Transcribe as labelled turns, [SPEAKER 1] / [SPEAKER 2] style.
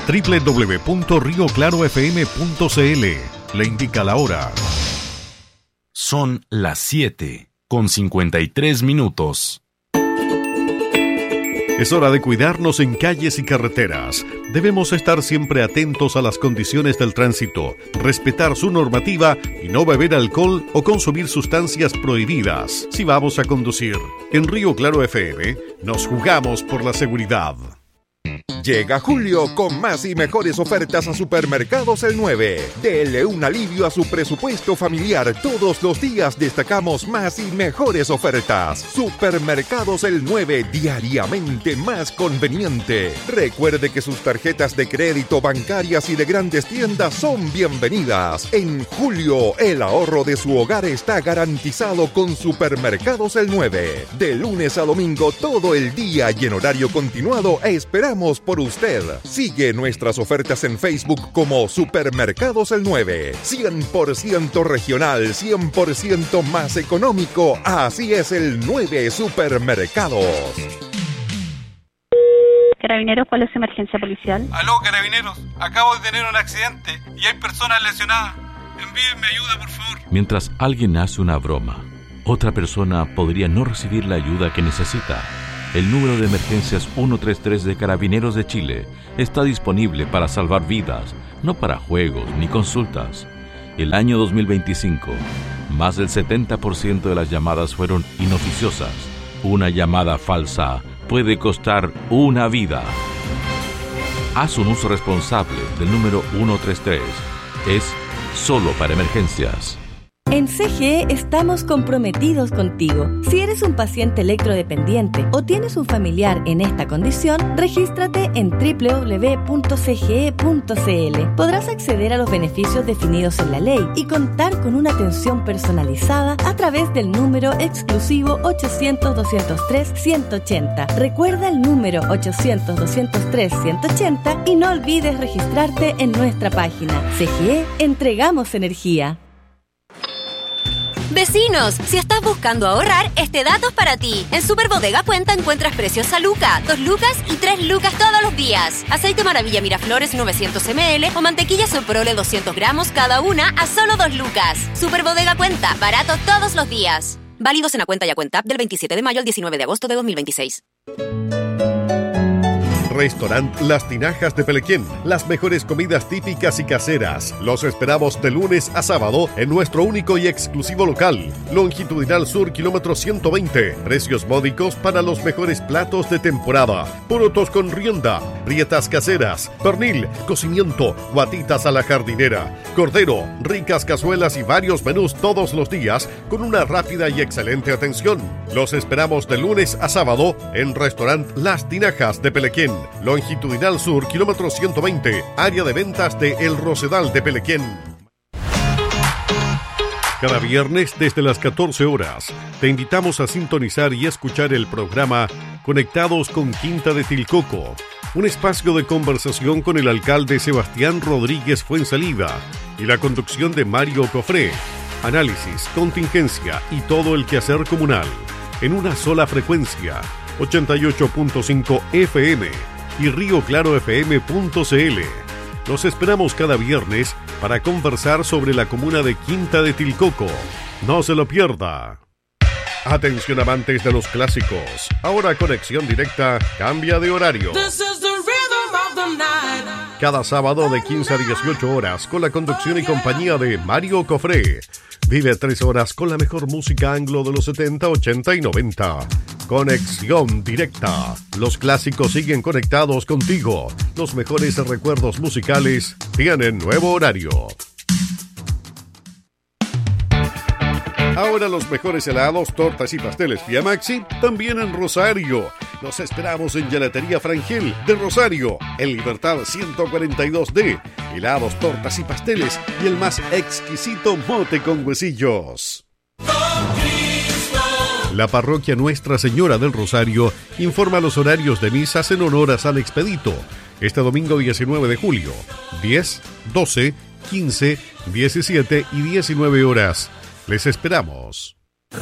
[SPEAKER 1] www.rioclarofm.cl. Le indica la hora.
[SPEAKER 2] Son las 7:53.
[SPEAKER 1] Es hora de cuidarnos en calles y carreteras. Debemos estar siempre atentos a las condiciones del tránsito, respetar su normativa y no beber alcohol o consumir sustancias prohibidas si vamos a conducir. En Río Claro FM nos jugamos por la seguridad.
[SPEAKER 3] Llega julio con más y mejores ofertas a Supermercados El 9. Dele un alivio a su presupuesto familiar. Todos los días destacamos más y mejores ofertas. Supermercados El 9, diariamente más conveniente. Recuerde que sus tarjetas de crédito, bancarias y de grandes tiendas son bienvenidas. En julio, el ahorro de su hogar está garantizado con Supermercados El 9. De lunes a domingo, todo el día y en horario continuado, esperamos por usted. Sigue nuestras ofertas en Facebook como Supermercados El 9. 100% regional, 100% más económico. Así es el 9 Supermercados.
[SPEAKER 4] Carabineros, ¿cuál es su emergencia policial?
[SPEAKER 5] Aló, Carabineros. Acabo de tener un accidente y hay personas lesionadas. Envíenme ayuda, por favor.
[SPEAKER 2] Mientras alguien hace una broma, otra persona podría no recibir la ayuda que necesita. El número de emergencias 133 de Carabineros de Chile está disponible para salvar vidas, no para juegos ni consultas. El año 2025, más del 70% de las llamadas fueron inoficiosas. Una llamada falsa puede costar una vida. Haz un uso responsable del número 133. Es solo para emergencias.
[SPEAKER 6] En CGE estamos comprometidos contigo. Si eres un paciente electrodependiente o tienes un familiar en esta condición, regístrate en www.cge.cl. Podrás acceder a los beneficios definidos en la ley y contar con una atención personalizada a través del número exclusivo 800-203-180. Recuerda el número 800-203-180 y no olvides registrarte en nuestra página. CGE, entregamos energía.
[SPEAKER 7] Vecinos, si estás buscando ahorrar, este dato es para ti. En Superbodega Cuenta encuentras precios a Luca, 2 lucas y 3 lucas todos los días. Aceite Maravilla Miraflores 900 ml o mantequilla Soprole 200 gramos cada una a solo 2 lucas. Superbodega Cuenta, barato todos los días. Válidos en la cuenta y a cuenta app del 27 de mayo al 19 de agosto de 2026.
[SPEAKER 1] Restaurant Las Tinajas de Pelequén. Las mejores comidas típicas y caseras. Los esperamos de lunes a sábado en nuestro único y exclusivo local. Longitudinal Sur, kilómetro 120. Precios módicos para los mejores platos de temporada. Porotos con rienda, rietas caseras, pernil, cocimiento, guatitas a la jardinera, cordero, ricas cazuelas y varios menús todos los días con una rápida y excelente atención. Los esperamos de lunes a sábado en Restaurant Las Tinajas de Pelequén. Longitudinal Sur, kilómetro 120, área de ventas de El Rosedal de Pelequén. Cada viernes desde las 14 horas te invitamos a sintonizar y escuchar el programa Conectados con Quinta de Tilcoco, un espacio de conversación con el alcalde Sebastián Rodríguez Fuenzalida y la conducción de Mario Cofré. Análisis, contingencia y todo el quehacer comunal en una sola frecuencia, 88.5 FM y rioclarofm.cl. Los esperamos cada viernes para conversar sobre la comuna de Quinta de Tilcoco. No se lo pierda. Atención amantes de los clásicos. Ahora Conexión Directa cambia de horario. Cada sábado de 15 a 18 horas con la conducción y compañía de Mario Cofré. Vive 3 horas con la mejor música anglo de los 70, 80 y 90. Conexión Directa. Los clásicos siguen conectados contigo. Los mejores recuerdos musicales tienen nuevo horario. Ahora los mejores helados, tortas y pasteles Vía Maxi también en Rosario. Los esperamos en Gelatería Frangel de Rosario, en Libertad 142D. Helados, tortas y pasteles y el más exquisito mote con huesillos. La parroquia Nuestra Señora del Rosario informa los horarios de misas en honor a San Expedito. Este domingo 19 de julio, 10, 12, 15, 17 y 19 horas. Les esperamos.